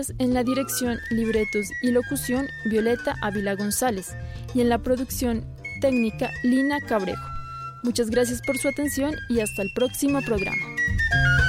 En la dirección, libretos y locución, Violeta Ávila González. Y en la producción técnica, Lina Cabrejo. Muchas gracias por su atención y hasta el próximo programa.